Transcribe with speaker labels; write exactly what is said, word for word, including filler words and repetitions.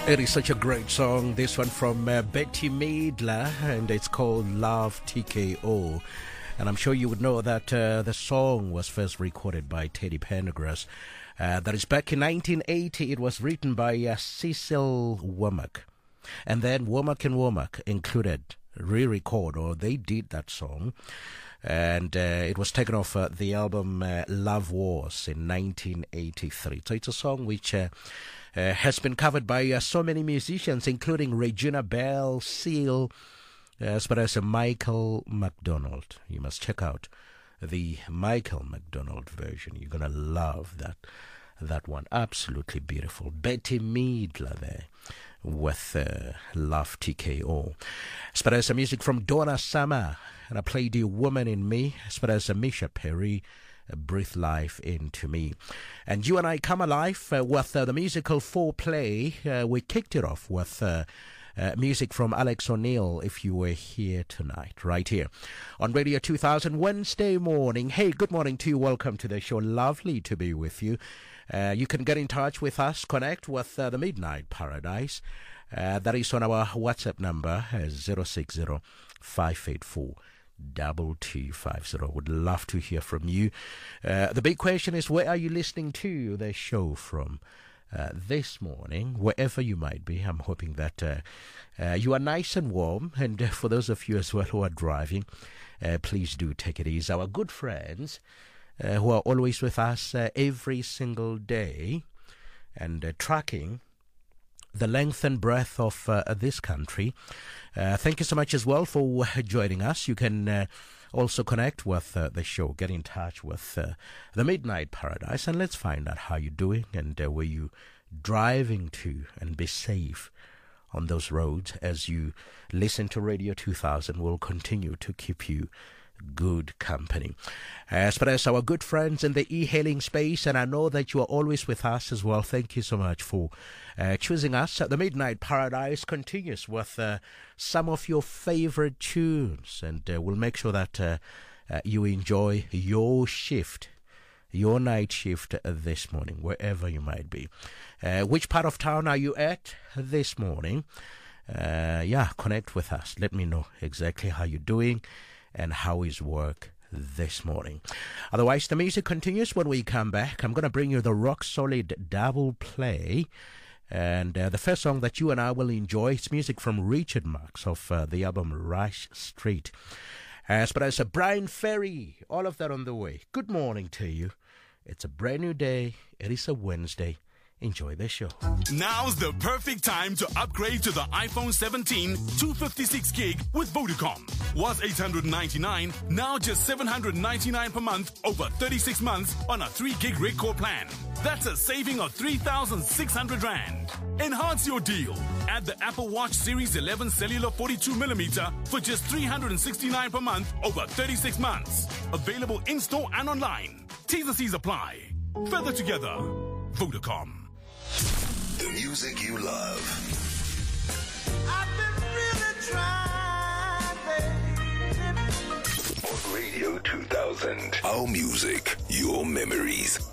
Speaker 1: It is such a great song. This one from uh, Betty Midler, and it's called Love T K O. And I'm sure you would know that uh, the song was first recorded by Teddy Pendergrass. Uh, that is back in nineteen eighty. It was written by uh, Cecil Womack. And then Womack and Womack included re-record, or they did that song. And uh, it was taken off uh, the album uh, Love Wars in nineteen eighty-three. So it's a song which uh, uh, has been covered by uh, so many musicians, including Regina Bell, Seal, uh, as well as uh, Michael McDonald. You must check out the Michael McDonald version. You're going to love that that one. Absolutely beautiful. Betty Midler there with uh, Love T K O. As well as uh, music from Donna Summer. And I played The Woman in Me, as well as uh, Misha Perry, uh, Breathe Life Into Me. And you and I come alive uh, with uh, the musical foreplay. Uh, we kicked it off with uh, uh, music from Alex O'Neill, If You Were Here Tonight, right here on Radio two thousand, Wednesday morning. Hey, good morning to you. Welcome to the show. Lovely to be with you. Uh, you can get in touch with us, connect with uh, the Midnight Paradise. Uh, that is on our WhatsApp number, uh, zero six zero, five eight four, double two five zero. Would love to hear from you. Uh, the big question is, where are you listening to the show from uh, this morning? Wherever you might be, I'm hoping that uh, uh, you are nice and warm. And uh, for those of you as well who are driving, uh, please do take it easy. Our good friends uh, who are always with us uh, every single day and uh, tracking the length and breadth of uh, this country. Uh, thank you so much as well for uh, joining us. You can uh, also connect with uh, the show, get in touch with uh, the Midnight Paradise, and let's find out how you're doing and uh, where you driving to, and be safe on those roads as you listen to Radio two thousand. We'll continue to keep you good company. As far as our good friends in the e-hailing space, and I know that you are always with us as well, thank you so much for uh, choosing us. The Midnight Paradise continues with uh, some of your favorite tunes, and uh, we'll make sure that uh, uh, you enjoy your shift, your night shift uh, this morning, wherever you might be. Uh, which part of town are you at this morning? Uh, yeah, connect with us. Let me know exactly how you're doing and how is work this morning. Otherwise, the music continues when we come back. I'm going to bring you the rock solid double play. And uh, the first song that you and I will enjoy is music from Richard Marx of uh, the album Rush Street. As but as a Brian Ferry, all of that on the way. Good morning to you. It's a brand new day. It is a Wednesday. Enjoy the show.
Speaker 2: Now's the perfect time to upgrade to the iPhone seventeen two fifty-six gig with Vodacom. Was eight hundred ninety-nine dollars, now just seven hundred ninety-nine dollars per month over thirty-six months on a three gig Redcore plan. That's a saving of three thousand six hundred rand. Enhance your deal. Add the Apple Watch Series eleven Cellular forty-two millimeter for just three hundred sixty-nine dollars per month over thirty-six months. Available in-store and online. T's and C's apply. Further together. Vodacom.
Speaker 3: The music you love.
Speaker 4: I've been really trying, baby.
Speaker 3: On Radio two thousand. Our music, your memories.